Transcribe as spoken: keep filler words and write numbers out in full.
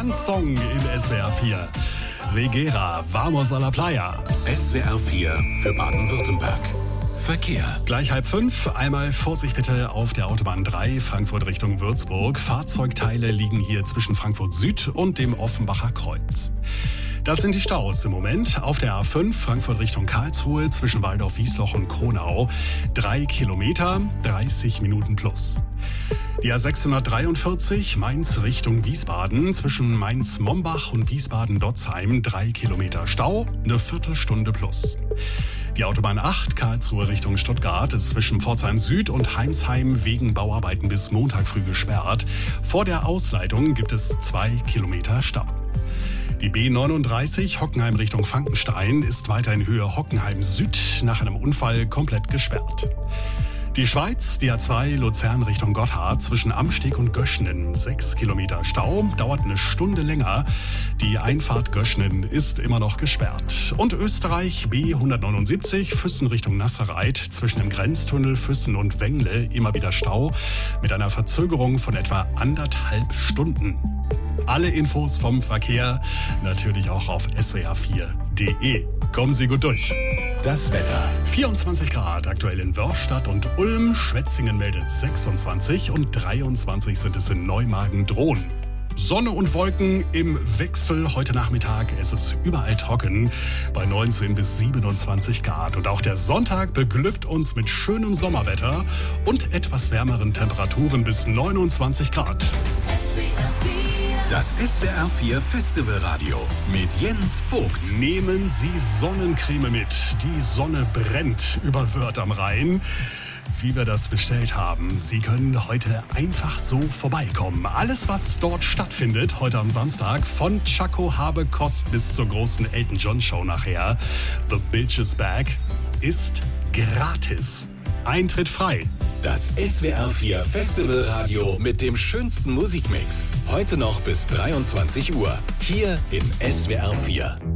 Tanzsong in S W R vier. Vegera, Vamos a la Playa. S W R vier für Baden-Württemberg. Verkehr. Gleich halb fünf. Einmal Vorsicht bitte auf der Autobahn drei, Frankfurt Richtung Würzburg. Fahrzeugteile liegen hier zwischen Frankfurt Süd und dem Offenbacher Kreuz. Das sind die Staus im Moment. Auf der A fünf, Frankfurt Richtung Karlsruhe, zwischen Waldorf-Wiesloch und Kronau. Drei Kilometer, dreißig Minuten plus. Die A sechshundertdreiundvierzig, Mainz Richtung Wiesbaden, zwischen Mainz-Mombach und Wiesbaden-Dotzheim. Drei Kilometer Stau, eine Viertelstunde plus. Die Autobahn acht, Karlsruhe Richtung Stuttgart, ist zwischen Pforzheim Süd und Heimsheim wegen Bauarbeiten bis Montag früh gesperrt. Vor der Ausleitung gibt es zwei Kilometer Stau. Die B neununddreißig, Hockenheim Richtung Frankenstein, ist weiter in Höhe Hockenheim Süd nach einem Unfall komplett gesperrt. Die Schweiz, die A zwei, Luzern Richtung Gotthard, zwischen Amsteg und Göschnen. Sechs Kilometer Stau, dauert eine Stunde länger. Die Einfahrt Göschnen ist immer noch gesperrt. Und Österreich, B hundertneunundsiebzig, Füssen Richtung Nasserreit, zwischen dem Grenztunnel Füssen und Wengle immer wieder Stau, mit einer Verzögerung von etwa anderthalb Stunden. Alle Infos vom Verkehr natürlich auch auf S W R vier punkt de. Kommen Sie gut durch. Das Wetter. vierundzwanzig Grad aktuell in Wörstadt und Ulm. Schwetzingen meldet sechsundzwanzig und dreiundzwanzig sind es in Neumagen-Drohn. Sonne und Wolken im Wechsel. Heute Nachmittag ist es überall trocken bei neunzehn bis siebenundzwanzig Grad. Und auch der Sonntag beglückt uns mit schönem Sommerwetter und etwas wärmeren Temperaturen bis neunundzwanzig Grad. Das S W R vier Festivalradio mit Jens Vogt. Nehmen Sie Sonnencreme mit. Die Sonne brennt über Wörth am Rhein. Wie wir das bestellt haben. Sie können heute einfach so vorbeikommen. Alles, was dort stattfindet, heute am Samstag, von Chaco Habekost bis zur großen Elton John Show nachher, The Bitch is Back, ist gratis. Eintritt frei. Das S W R vier Festivalradio mit dem schönsten Musikmix. Heute noch bis dreiundzwanzig Uhr. Hier in S W R vier.